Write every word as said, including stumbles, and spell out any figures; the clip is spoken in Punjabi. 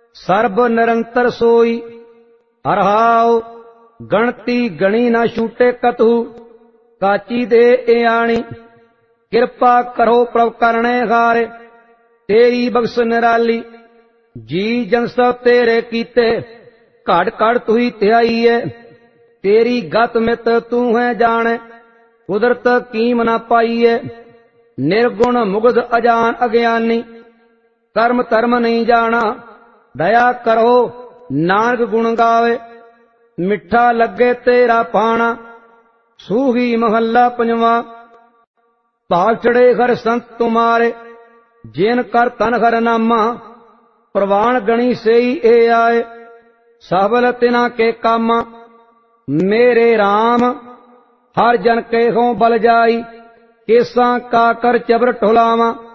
ਸਰਬ ਨਿਰੰਤਰ ਸੋਈ। ਰਹਾਉ ਗਣਤੀ ਗਣੀ ਨਾ ਛੂਟੇ ਕਤਹੁ, ਕਾਚੀ ਦੇ ਇਆਣੀ। ਕਿਰਪਾ ਕਰੋ ਪ੍ਰਭ ਕਰਨੇ ਹਾਰੇ, ਤੇਰੀ ਬਖਸ਼ ਨਿਰਾਲੀ। ਜੀ ਜਨ ਸਭ ਤੇਰੇ ਕੀਤੇ, ਘੜ ਘੜ ਤੁਹੀ ਧਿਆਈਐ। ਤੇਰੀ ਗਤ ਮਿਤ ਤੂੰ ਹੈ ਜਾਣੈ, ਕੁਦਰਤ ਕੀਮ ਨਾ ਪਾਈਐ। ਨਿਰਗੁਣ ਮੁਗਧ ਅਜਾਨ ਅਗਿਆਨੀ, ਕਰਮ ਧਰਮ ਨਹੀਂ ਜਾਣਾ। ਦਇਆ ਕਰੋ ਨਾਨਕ ਗੁਣ ਗਾਵੇ, ਮਿੱਠਾ ਲੱਗੇ ਤੇਰਾ ਪਾਣਾ। ਸੂਹੀ ਮਹੱਲਾ ਪੰਜਵਾਂ। ਭਾਗ ਚੜੇ ਹਰ ਸੰਤ ਤੁਮਾਰੇ, ਜਿਨ ਕਰ ਤਨ ਹਰ ਨਾਮਾ। ਪ੍ਰਵਾਨ ਗਣੀ ਸਈ ਏ ਆਏ, ਸਫਲ ਤਿਨਾ ਕੇ ਕਾਮਾ। ਮੇਰੇ RAM ਹਰ ਜਨ ਕੇਹੋਂ ਬਲ ਜਾਈ, ਕੇਸਾਂ ਕਾ ਕਰ ਚਬਰ ਢੁਲਾਵਾਂ।